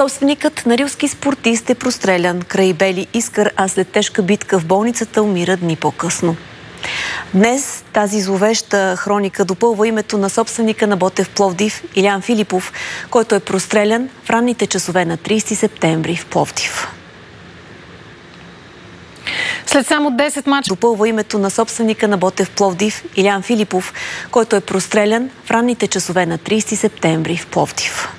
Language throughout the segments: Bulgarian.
Собственикът на рилски спортист е прострелян край Бели Искър, а след тежка битка в болницата умира дни по-късно. Днес тази зловеща хроника допълва името на собственика на Ботев Пловдив, Илян Филипов, който е прострелян в ранните часове на 30 септември в Пловдив. След само 10 мача допълва името на собственика на Ботев Пловдив, Илян Филипов, който е прострелян в ранните часове на 30 септември в Пловдив.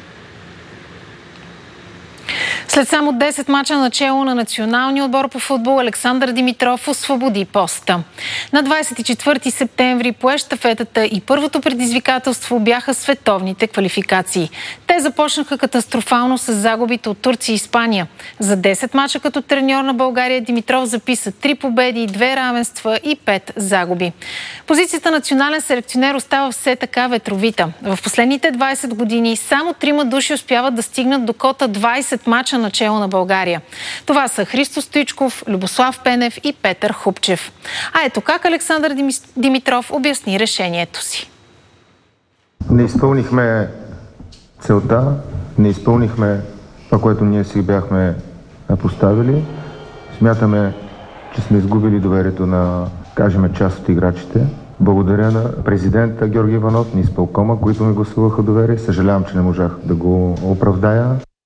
След само 10 мача начело на националния отбор по футбол Александър Димитров освободи поста. На 24 септември по щафетата и първото предизвикателство бяха световните квалификации. Те започнаха катастрофално с загубите от Турция и Испания. За 10 мача като треньор на България Димитров записа 3 победи, 2 равенства и 5 загуби. Позицията национален селекционер остава все така ветровита. В последните 20 години само 3 души успяват да стигнат до кота 20 мача начело на България. Това са Христо Стоичков, Любослав Пенев и Петър Хупчев. А ето как Александър Димитров обясни решението си. Не изпълнихме целта, не изпълнихме това, което ние си бяхме поставили. Смятаме, че сме изгубили доверието на, кажем, част от играчите. Благодаря на президента Георги Иванов, на изпълкома, които ми гласуваха доверие. Съжалявам, че не можах да го оправдая.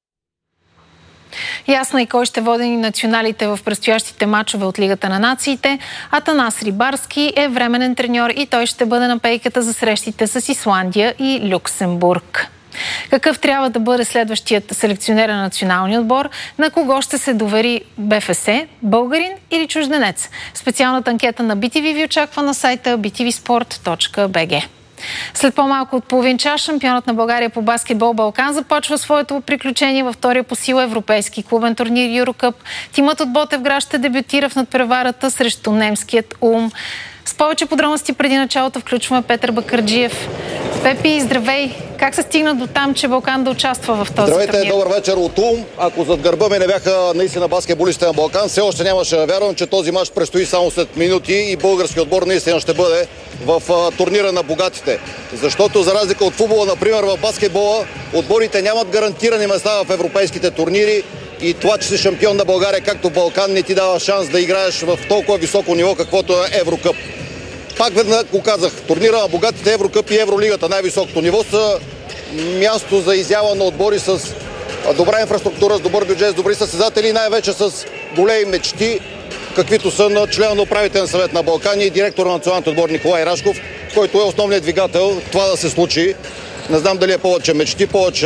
Ясно и кой ще води националите в предстоящите мачове от Лигата на нациите. Атанас Рибарски е временен треньор и той ще бъде на пейката за срещите с Исландия и Люксембург. Какъв трябва да бъде следващият селекционер на националния отбор? На кого ще се довери БФС? Българин или чужденец? Специалната анкета на BTV ви очаква на сайта btvsport.bg. След по-малко от половин час шампионът на България по баскетбол Балкан започва своето приключение във втория по сила европейски клубен турнир Юрокъп. Тимът от Ботевград ще дебютира в надпреварата срещу немският Улм. С повече подробности преди началото включваме Петър Бакърджиев. Пепи, здравей! Как се стигна до там, че Балкан да участва в този турнир? Здравейте, добър вечер от Улм. Ако зад гърба ми не бяха наистина баскетболистите на Балкан, все още нямаше да вярвам, че този мач предстои само след минути и български отбор наистина ще бъде в турнира на богатите. Защото за разлика от футбола, например, в баскетбола, отборите нямат гарантирани места в европейските турнири и това, че си шампион на България, както Балкан, не ти дава шанс да играеш в толкова високо ниво, каквото е Еврокъп. Пак веднага го казах, турнира на богатите, Еврокъп и Евролигата, най-високото ниво, са място за изява на отбори с добра инфраструктура, с добър бюджет, с добри състезатели и най-вече с големи мечти, каквито са на члена на управителен съвет на Балкани и директор на националния отбор Николай Рашков, който е основният двигател това да се случи. Не знам дали е повече мечти, повече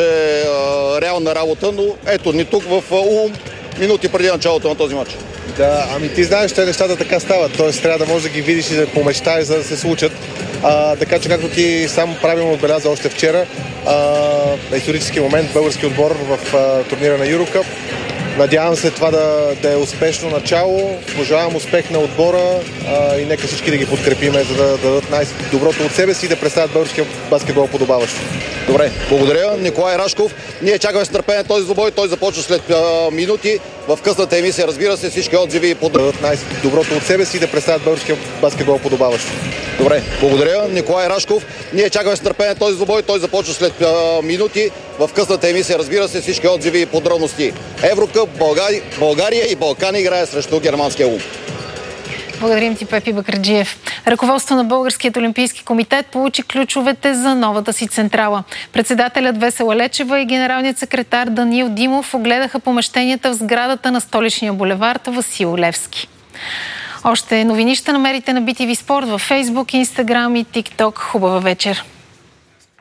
реална работа, но ето ни тук в Улм, минути преди началото на този матч. Да, ами ти знаеш, че нещата така стават, т.е. трябва да можеш да ги видиш и да помечтаеш, за да се случат. Така че, както ти сам правилно отбеляза още вчера, исторически момент, български отбор в турнира на Юрокъп. Надявам се това да е успешно начало. Пожелавам успех на отбора и нека всички да ги подкрепиме, за да дадат най-доброто от себе си и да представят българския баскетбол подобаващо. Добре, благодаря. Николай Рашков. Ние чакаме с търпение този двубой. Той започва след минути. В късната емисия, разбира се, всички отзиви подадат най-доброто от себе си и да представят българския баскетбол подобаващо. Добре, благодаря. Николай Рашков. Ние чакаме с търпение този двубой. Той започва след минути. В късната емисия, разбира се, всички отзиви и подробности. Еврокъп, България и Балкани играе срещу германския Улм. Благодарим ти, Пепи Бакърджиев. Ръководство на Българският олимпийски комитет получи ключовете за новата си централа. Председателят Весела Лечева и генералният секретар Даниил Димов огледаха помещенията в сградата на столичния булевард Васил Левски. Още новини ще намерите на BTV Спорт във Facebook, Instagram и TikTok. Хубава вечер!